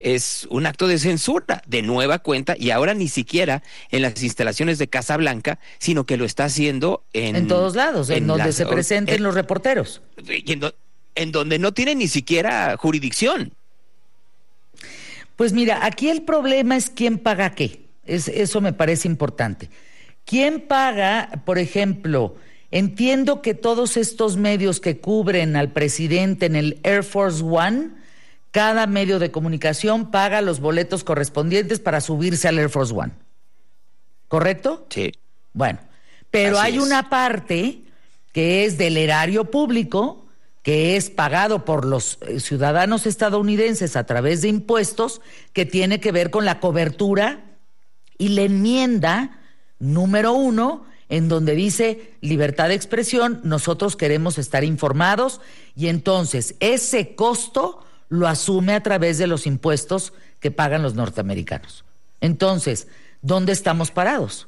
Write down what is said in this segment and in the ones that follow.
es un acto de censura de nueva cuenta y ahora ni siquiera en las instalaciones de Casa Blanca, sino que lo está haciendo En todos lados, en donde se presenten en, los reporteros. en donde no tiene ni siquiera jurisdicción. Pues mira, aquí el problema es quién paga qué. Eso me parece importante. ¿Quién paga, por ejemplo? Entiendo que todos estos medios que cubren al presidente en el Air Force One, cada medio de comunicación paga los boletos correspondientes para subirse al Air Force One. ¿Correcto? Sí. Bueno, pero Así hay es. una parte que es del erario público, que es pagado por los ciudadanos estadounidenses a través de impuestos, que tiene que ver con la cobertura y la enmienda número 1, en donde dice libertad de expresión, nosotros queremos estar informados, y entonces ese costo lo asume a través de los impuestos que pagan los norteamericanos. Entonces, ¿dónde estamos parados?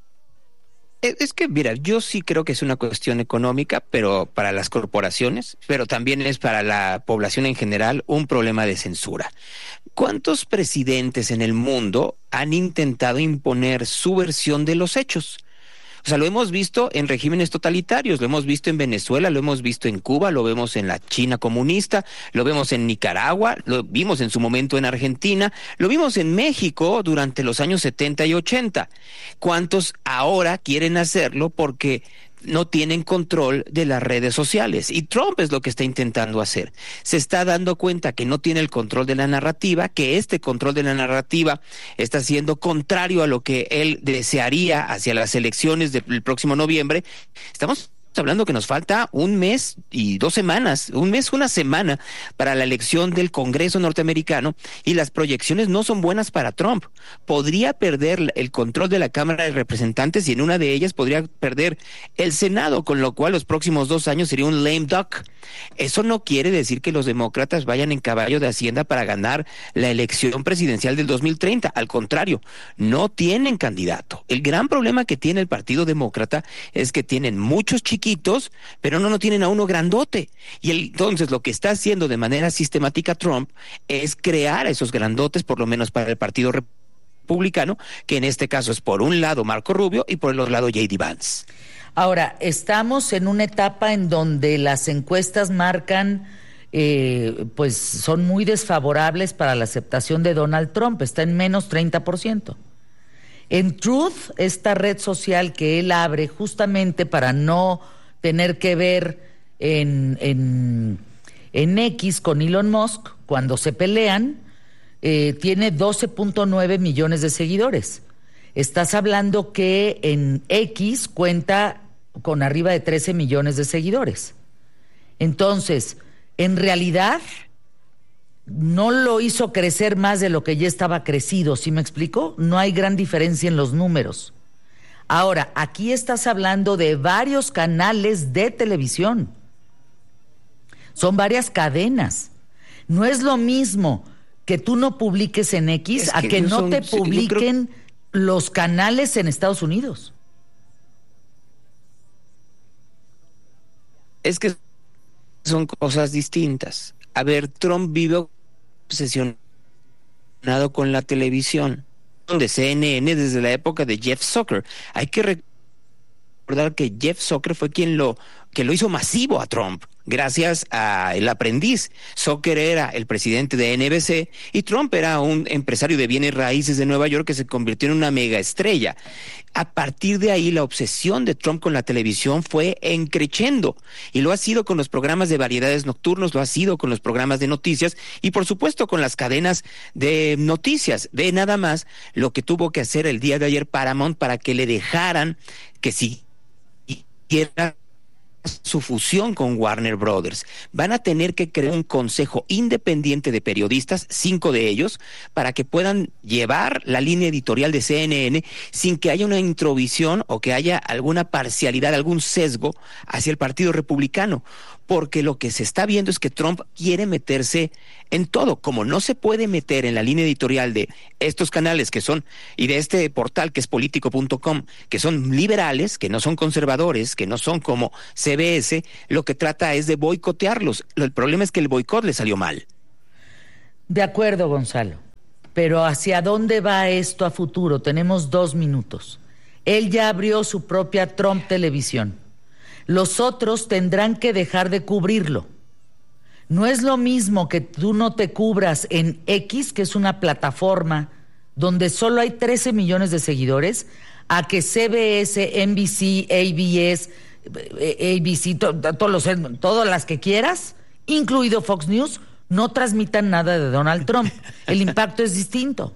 Es que, mira, yo sí creo que es una cuestión económica, pero para las corporaciones, pero también es para la población en general un problema de censura. ¿Cuántos presidentes en el mundo han intentado imponer su versión de los hechos? O sea, lo hemos visto en regímenes totalitarios, lo hemos visto en Venezuela, lo hemos visto en Cuba, lo vemos en la China comunista, lo vemos en Nicaragua, lo vimos en su momento en Argentina, lo vimos en México durante los años 70 y 80. ¿Cuántos ahora quieren hacerlo porque no tienen control de las redes sociales? Y Trump es lo que está intentando hacer. Se está dando cuenta que no tiene el control de la narrativa, que este control de la narrativa está siendo contrario a lo que él desearía hacia las elecciones del próximo noviembre. Estamos hablando que nos falta un mes y 2 semanas, un mes, una semana para la elección del Congreso norteamericano, y las proyecciones no son buenas para Trump. Podría perder el control de la Cámara de Representantes y en una de ellas podría perder el Senado, con lo cual los próximos 2 años sería un lame duck. Eso no quiere decir que los demócratas vayan en caballo de Hacienda para ganar la elección presidencial del 2030. Al contrario, no tienen candidato. El gran problema que tiene el Partido Demócrata es que tienen muchos chiquitos, pero no tienen a uno grandote. Y entonces lo que está haciendo de manera sistemática Trump es crear a esos grandotes, por lo menos para el Partido Republicano, que en este caso es por un lado Marco Rubio y por el otro lado J.D. Vance. Ahora, estamos en una etapa en donde las encuestas marcan, pues son muy desfavorables para la aceptación de Donald Trump, está en menos 30%. En Truth, esta red social que él abre justamente para no tener que ver en X con Elon Musk, cuando se pelean, tiene 12.9 millones de seguidores. Estás hablando que en X cuenta con arriba de 13 millones de seguidores. Entonces, en realidad, no lo hizo crecer más de lo que ya estaba crecido, ¿sí me explico? No hay gran diferencia en los números. Ahora, aquí estás hablando de varios canales de televisión. Son varias cadenas. No es lo mismo que tú no publiques en X a que no te publiquen los canales en Estados Unidos. Es que son cosas distintas. A ver, Trump vive obsesionado con la televisión, de CNN desde la época de Jeff Zucker. Hay que recordar que Jeff Zucker fue quien lo hizo masivo a Trump, gracias a El Aprendiz. Zucker era el presidente de NBC y Trump era un empresario de bienes raíces de Nueva York que se convirtió en una mega estrella. A partir de ahí, la obsesión de Trump con la televisión fue creciendo, y lo ha sido con los programas de variedades nocturnos, lo ha sido con los programas de noticias y por supuesto con las cadenas de noticias. Ve nada más lo que tuvo que hacer el día de ayer Paramount para que le dejaran que siguiera su fusión con Warner Brothers. Van a tener que crear un consejo independiente de periodistas, 5 de ellos, para que puedan llevar la línea editorial de CNN sin que haya una introvisión o que haya alguna parcialidad, algún sesgo hacia el Partido Republicano. Porque lo que se está viendo es que Trump quiere meterse en todo. Como no se puede meter en la línea editorial de estos canales que son, y de este portal que es politico.com, que son liberales, que no son conservadores, que no son como CBS, lo que trata es de boicotearlos. El problema es que el boicot le salió mal. De acuerdo, Gonzalo. Pero ¿hacia dónde va esto a futuro? Tenemos 2 minutos. Él ya abrió su propia Trump Televisión. Los otros tendrán que dejar de cubrirlo. No es lo mismo que tú no te cubras en X, que es una plataforma donde solo hay 13 millones de seguidores, a que CBS, NBC, ABS, todas las que quieras, incluido Fox News, no transmitan nada de Donald Trump. El impacto es distinto.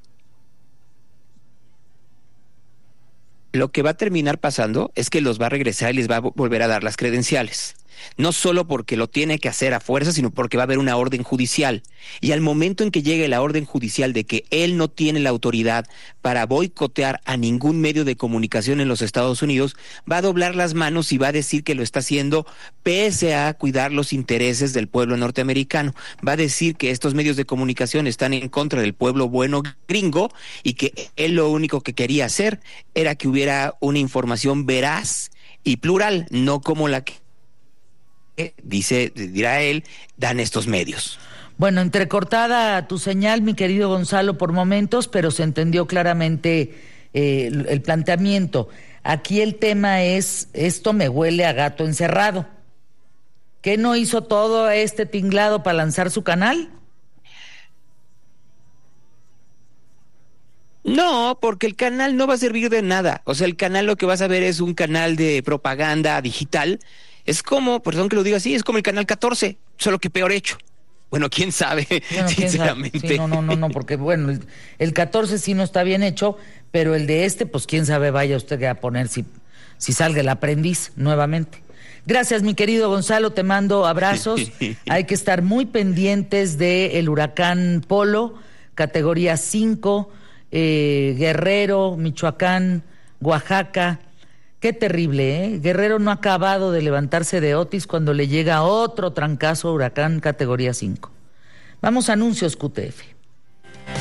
Lo que va a terminar pasando es que los va a regresar y les va a volver a dar las credenciales. No solo porque lo tiene que hacer a fuerza, sino porque va a haber una orden judicial. Y al momento en que llegue la orden judicial de que él no tiene la autoridad para boicotear a ningún medio de comunicación en los Estados Unidos, va a doblar las manos y va a decir que lo está haciendo pese a cuidar los intereses del pueblo norteamericano. Va a decir que estos medios de comunicación están en contra del pueblo bueno gringo y que él lo único que quería hacer era que hubiera una información veraz y plural, no como la que dirá él, dan estos medios. Bueno, entrecortada tu señal, mi querido Gonzalo, por momentos, pero se entendió claramente el planteamiento. Aquí el tema es, esto me huele a gato encerrado. ¿Qué no hizo todo este tinglado para lanzar su canal? No, porque el canal no va a servir de nada. O sea, el canal lo que vas a ver es un canal de propaganda digital. Es como, perdón que lo diga así, es como el canal 14, solo que peor hecho. Bueno, quién sabe, bueno, sinceramente. ¿quién sabe? Sí, no, porque bueno, el 14 sí no está bien hecho, pero el de pues quién sabe, vaya usted a poner si salga el aprendiz nuevamente. Gracias, mi querido Gonzalo, te mando abrazos. Hay que estar muy pendientes del huracán Polo, categoría 5, Guerrero, Michoacán, Oaxaca. Qué terrible, ¿eh? Guerrero no ha acabado de levantarse de Otis cuando le llega otro trancazo huracán categoría 5. Vamos a anuncios, QTF.